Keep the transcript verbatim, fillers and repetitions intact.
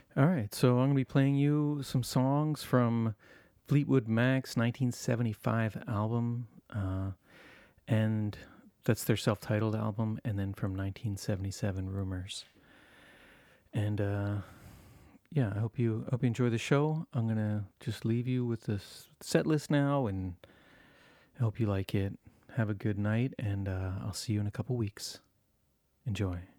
All right, so I'm going to be playing you some songs from Fleetwood Mac's nineteen seventy-five album, uh, and that's their self-titled album, and then from nineteen seventy-seven, Rumors. And uh, yeah, I hope you hope you enjoy the show. I'm gonna just leave you with this set list now, and I hope you like it. Have a good night, and uh, I'll see you in a couple weeks. Enjoy.